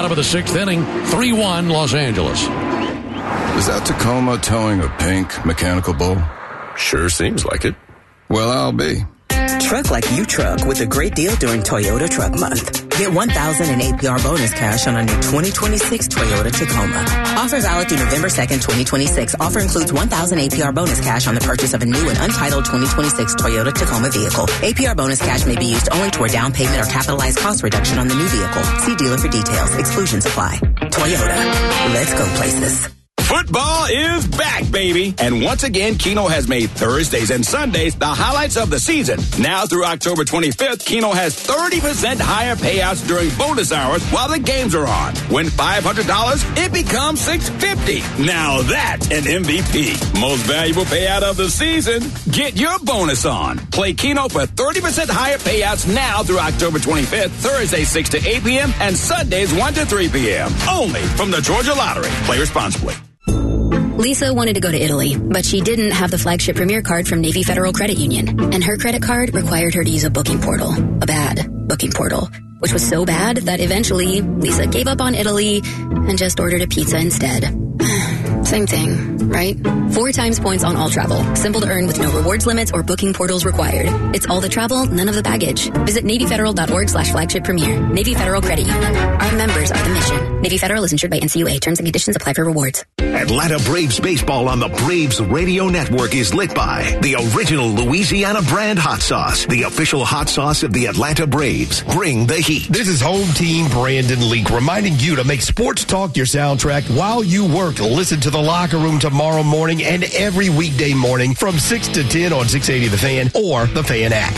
bottom of the sixth inning. 3-1 Los Angeles. Is that Tacoma towing a pink mechanical bull? Sure seems like it. Well, I'll be. Truck like you truck with a great deal during Toyota Truck Month. Get $1,000 in APR bonus cash on a new 2026 Toyota Tacoma. Offer valid through November 2nd, 2026. Offer includes $1,000 APR bonus cash on the purchase of a new and untitled 2026 Toyota Tacoma vehicle. APR bonus cash may be used only toward down payment or capitalized cost reduction on the new vehicle. See dealer for details. Exclusions apply. Toyota. Let's go places. Football is back, baby. And once again, Keno has made Thursdays and Sundays the highlights of the season. Now through October 25th, Keno has 30% higher payouts during bonus hours while the games are on. Win $500, it becomes $650. Now that's an MVP. Most valuable payout of the season. Get your bonus on. Play Keno for 30% higher payouts now through October 25th, Thursdays 6 to 8 p.m. and Sundays 1 to 3 p.m. Only from the Georgia Lottery. Play responsibly. Lisa wanted to go to Italy, but she didn't have the flagship Premier card from Navy Federal Credit Union, and her credit card required her to use a booking portal, a bad booking portal, which was so bad that eventually Lisa gave up on Italy and just ordered a pizza instead. Same thing, right? 4 times points on all travel. Simple to earn with no rewards limits or booking portals required. It's all the travel, none of the baggage. Visit NavyFederal.org/flagship premier. Navy Federal Credit Union. Our members are the mission. Navy Federal is insured by NCUA. Terms and conditions apply for rewards. Atlanta Braves baseball on the Braves Radio Network is lit by the original Louisiana brand hot sauce, the official hot sauce of the Atlanta Braves. Bring the heat. This is home team Brandon Leak reminding you to make Sports Talk your soundtrack while you work. Listen to The Locker Room tomorrow morning and every weekday morning from 6 to 10 on 680 The Fan or the Fan app.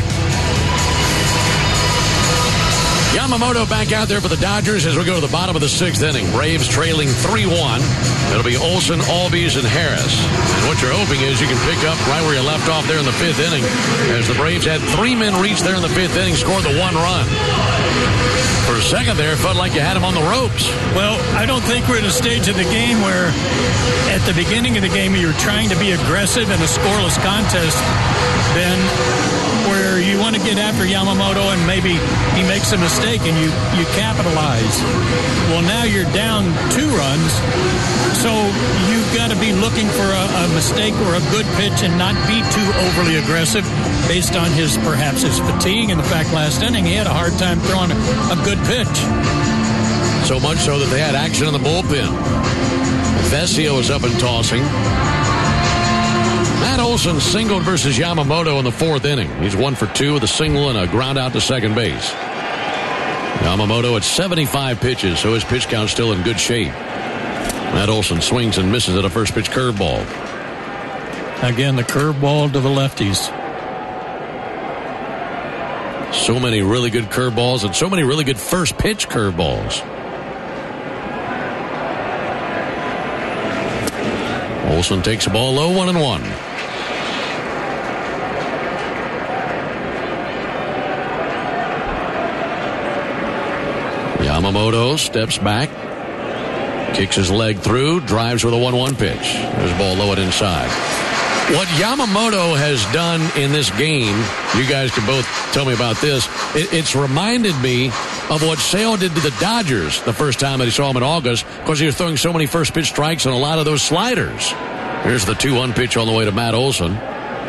Yamamoto back out there for the Dodgers as we go to the bottom of the sixth inning. Braves trailing 3-1. It'll be Olsen, Albies, and Harris. And what you're hoping is you can pick up right where you left off there in the fifth inning, as the Braves had 3 men reach there in the fifth inning, scored the 1 run. For a second there, it felt like you had him on the ropes. Well, I don't think we're at a stage of the game where at the beginning of the game you're trying to be aggressive in a scoreless contest, Ben, where you want to get after Yamamoto and maybe he makes a mistake and you capitalize. Well, now you're down 2 runs, so you've got to be looking for a mistake or a good pitch and not be too overly aggressive based on perhaps his fatigue and the fact last inning he had a hard time throwing a good pitch. So much so that they had action in the bullpen. Vesio is up and tossing. Matt Olson singled versus Yamamoto in the 4th inning. He's 1 for 2 with a single and a ground out to second base. Yamamoto at 75 pitches, so his pitch count's still in good shape. Matt Olson swings and misses at a first pitch curveball. Again, the curveball to the lefties. So many really good curveballs and so many really good first pitch curveballs. Olson takes the ball low, 1-1. Yamamoto steps back, kicks his leg through, drives with a 1-1 pitch. There's a ball low and inside. What Yamamoto has done in this game, you guys can both tell me about this, it's reminded me of what Sale did to the Dodgers the first time that he saw him in August, because he was throwing so many first pitch strikes and a lot of those sliders. Here's the 2-1 pitch on the way to Matt Olson.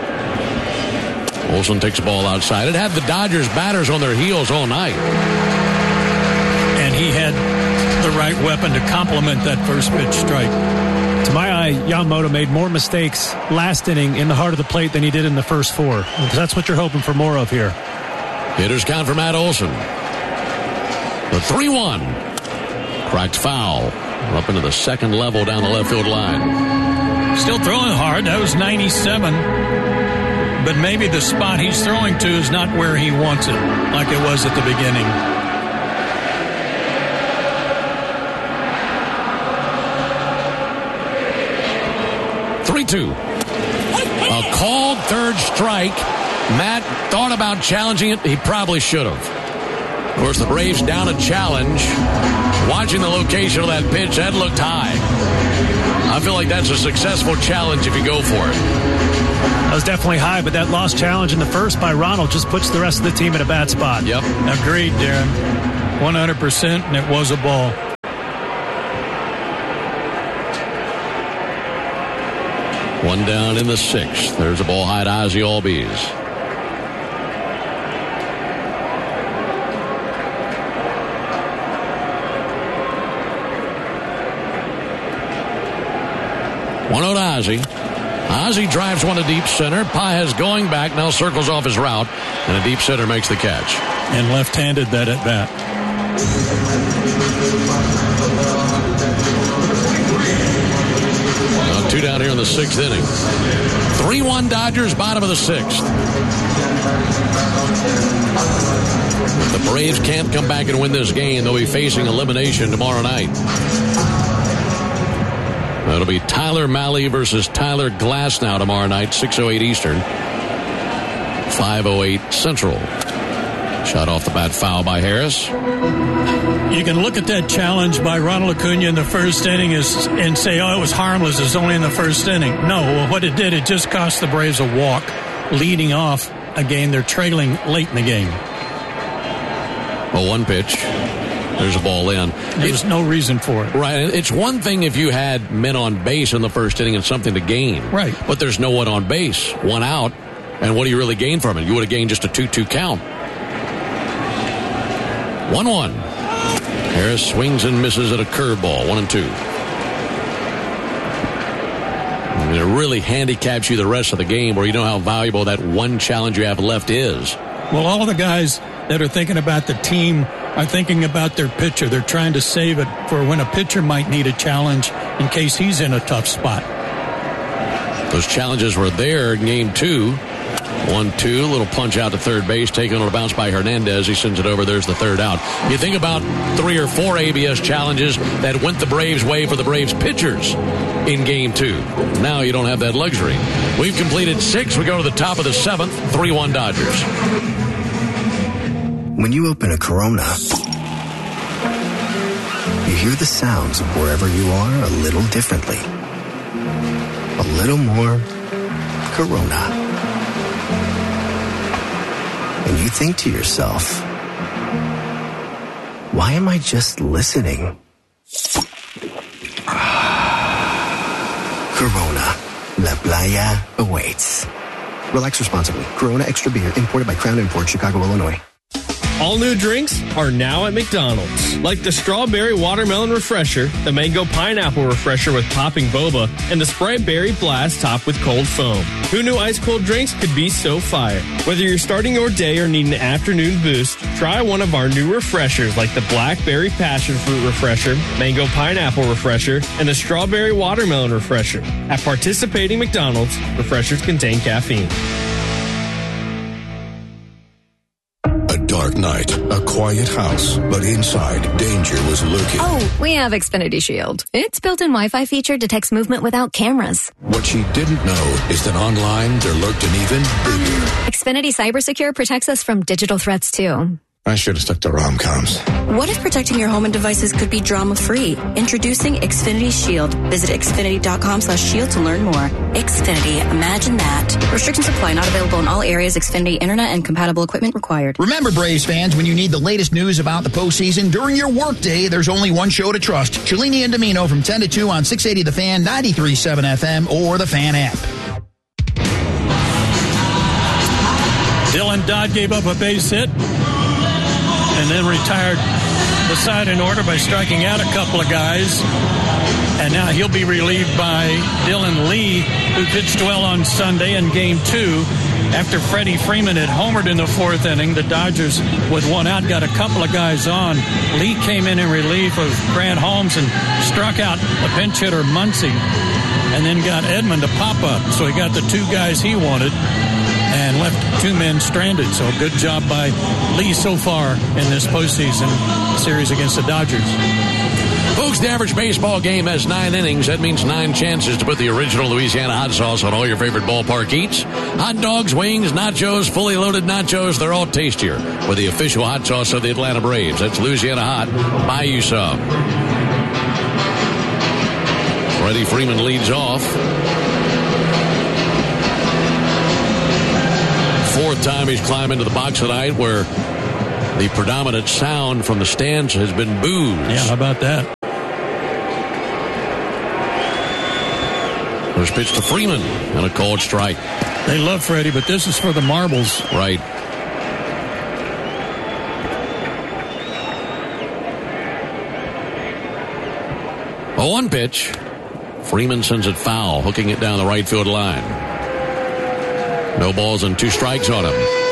Olson takes the ball outside. It had the Dodgers batters on their heels all night. And he had the right weapon to complement that first pitch strike. To my eye, Yamamoto made more mistakes last inning in the heart of the plate than he did in the first 4. That's what you're hoping for more of here. Hitters count for Matt Olson. The 3-1. Cracked foul. Up into the second level down the left field line. Still throwing hard. That was 97. But maybe the spot he's throwing to is not where he wants it, like it was at the beginning. A called third strike. Matt thought about challenging it. He probably should have. Of course, the Braves down a challenge. Watching the location of that pitch, that looked high. I feel like that's a successful challenge if you go for it. That was definitely high, but that lost challenge in the first by Ronald just puts the rest of the team in a bad spot. Yep. Agreed, Darren. 100%, and it was a ball. One down in the 6th. There's a ball high to Ozzie Albies. One out Ozzie. Ozzie drives one to deep center. Paez going back, now circles off his route, and a deep center makes the catch. And left-handed that at bat. Now 2 down here in the 6th inning. 3-1 Dodgers, bottom of the 6th. If the Braves can't come back and win this game, they'll be facing elimination tomorrow night. That'll be Tyler Mahle versus Tyler Glasnow tomorrow night, 6:08 Eastern, 5:08 Central. Shot off the bat, foul by Harris. You can look at that challenge by Ronald Acuna in the first inning and say, oh, it was harmless. It's only in the first inning. No, well, what it did, it just cost the Braves a walk leading off a game. They're trailing late in the game. Well, one pitch. There's a ball in. There's no reason for it. Right. It's one thing if you had men on base in the first inning and something to gain. Right. But there's no one on base, one out, and what do you really gain from it? You would have gained just a 2-2 count. 1-1. Harris swings and misses at a curveball. 1-2. And it really handicaps you the rest of the game where you know how valuable that one challenge you have left is. Well, all the guys that are thinking about the team are thinking about their pitcher. They're trying to save it for when a pitcher might need a challenge in case he's in a tough spot. Those challenges were there in game 2. 1-2, little punch out to third base, taken on a bounce by Hernandez. He sends it over. There's the third out. You think about 3 or 4 ABS challenges that went the Braves' way for the Braves pitchers in game 2. Now you don't have that luxury. We've completed 6. We go to the top of the 7th. 3-1 Dodgers. When you open a Corona, you hear the sounds of wherever you are a little differently. A little more Corona. And you think to yourself, why am I just listening? Corona. La Playa awaits. Relax responsibly. Corona Extra Beer, imported by Crown Imports, Chicago, Illinois. All new drinks are now at McDonald's, like the Strawberry Watermelon Refresher, the Mango Pineapple Refresher with popping boba, and the Sprite Berry Blast topped with cold foam. Who knew ice-cold drinks could be so fire? Whether you're starting your day or need an afternoon boost, try one of our new refreshers like the Blackberry Passion Fruit Refresher, Mango Pineapple Refresher, and the Strawberry Watermelon Refresher. At participating McDonald's, refreshers contain caffeine. Dark night, a quiet house, but inside, danger was lurking. Oh, we have Xfinity Shield. Its built-in Wi-Fi feature detects movement without cameras. What she didn't know is that online there lurked an even bigger. Xfinity CyberSecure protects us from digital threats, too. I should have stuck to rom-coms. What if protecting your home and devices could be drama-free? Introducing Xfinity Shield. Visit Xfinity.com/shield to learn more. Xfinity, imagine that. Restrictions apply. Not available in all areas. Xfinity Internet and compatible equipment required. Remember, Braves fans, when you need the latest news about the postseason during your workday, there's only one show to trust. Cellini and Domino from 10 to 2 on 680 The Fan, 93.7 FM, or the Fan app. Dylan Dodd gave up a base hit and then retired the side in order by striking out a couple of guys. And now he'll be relieved by Dylan Lee, who pitched well on Sunday in Game 2. After Freddie Freeman had homered in the 4th inning, the Dodgers, with one out, got a couple of guys on. Lee came in relief of Grant Holmes and struck out the pinch hitter Muncy, and then got Edman to pop up. So he got the 2 guys he wanted and left 2 men stranded. So good job by Lee so far in this postseason series against the Dodgers. Folks, the average baseball game has 9 innings. That means 9 chances to put the original Louisiana hot sauce on all your favorite ballpark eats. Hot dogs, wings, nachos, fully loaded nachos, they're all tastier with the official hot sauce of the Atlanta Braves. That's Louisiana Hot. Buy you some. Freddie Freeman leads off. 4th time he's climbed into the box tonight, where the predominant sound from the stands has been boos. Yeah, how about that? First pitch to Freeman and a called strike. They love Freddie, but this is for the marbles. Right. A 1 pitch. Freeman sends it foul, hooking it down the right field line. No balls and 2 strikes on him.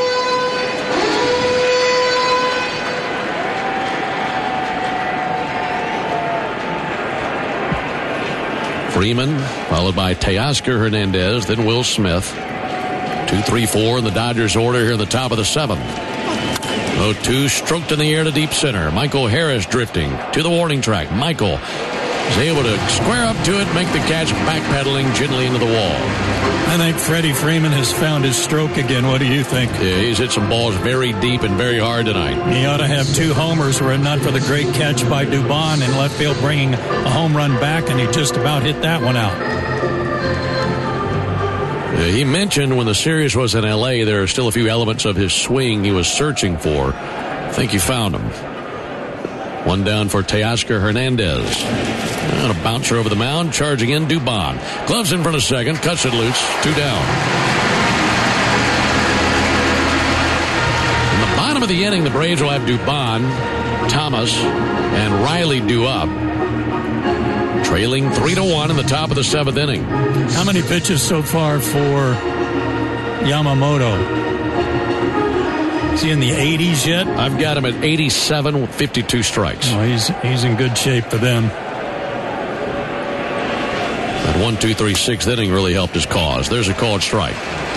Freeman, followed by Teoscar Hernandez, then Will Smith. 2-3-4 in the Dodgers order here in the top of the 7th. 0-2 stroked in the air to deep center. Michael Harris drifting to the warning track. Michael is able to square up to it, make the catch, backpedaling gently into the wall. I think Freddie Freeman has found his stroke again. What do you think? Yeah, he's hit some balls very deep and very hard tonight. He ought to have 2 homers were it not for the great catch by Dubon in left field, bringing a home run back, and he just about hit that one out. Yeah, he mentioned when the series was in L.A., there are still a few elements of his swing he was searching for. I think he found them. 1 down for Teoscar Hernandez. And a bouncer over the mound, charging in Dubon. Gloves in front of second, cuts it loose, 2 down. In the bottom of the inning, the Braves will have Dubon, Thomas, and Riley due up. Trailing 3-1 in the top of the 7th inning. How many pitches so far for Yamamoto? Is he in the 80s yet? I've got him at 87 with 52 strikes. Oh, he's in good shape for them. That 1, 2, 3, 6th inning really helped his cause. There's a called strike.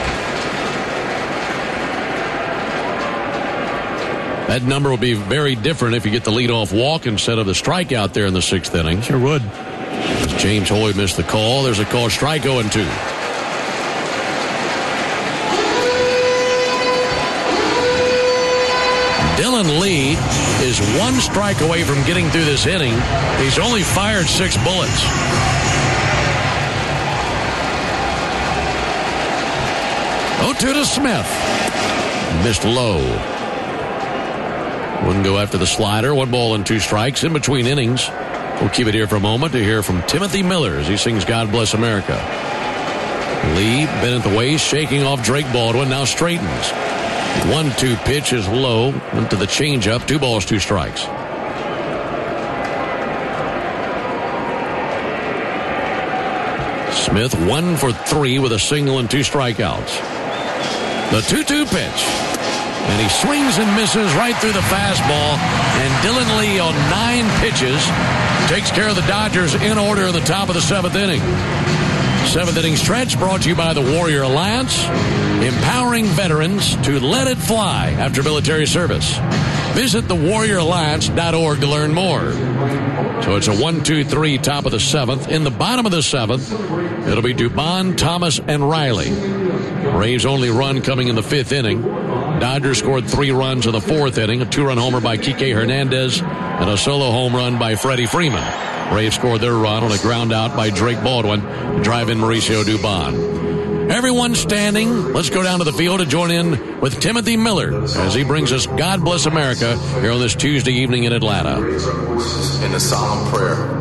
That number will be very different if you get the leadoff walk instead of the strikeout there in the 6th inning. Sure would. As James Hoy missed the call, there's a called strike 0-2. Dylan Lee is 1 strike away from getting through this inning. He's only fired 6 bullets. To Smith. Missed low. Wouldn't go after the slider. 1 ball and 2 strikes in between innings. We'll keep it here for a moment to hear from Timothy Miller as he sings God Bless America. Lee bent at the waist, shaking off Drake Baldwin, now straightens. 1-2 pitch is low. Went to the changeup. 2 balls, 2 strikes. Smith 1 for 3 with a single and 2 strikeouts. The 2-2 pitch. And he swings and misses right through the fastball. And Dylan Lee on 9 pitches takes care of the Dodgers in order in the top of the 7th inning. 7th inning stretch brought to you by the Warrior Alliance, empowering veterans to let it fly after military service. Visit thewarrioralliance.org to learn more. So it's a 1-2-3 top of the 7th. In the bottom of the 7th, it'll be Dubon, Thomas, and Riley. Braves only run coming in the 5th inning. Dodgers scored 3 runs in the 4th inning, a 2-run homer by Kike Hernandez, and a solo home run by Freddie Freeman. Braves scored their run on a ground out by Drake Baldwin to drive in Mauricio Dubon. Everyone standing. Let's go down to the field to join in with Timothy Miller as he brings us God Bless America here on this Tuesday evening in Atlanta. In the solemn prayer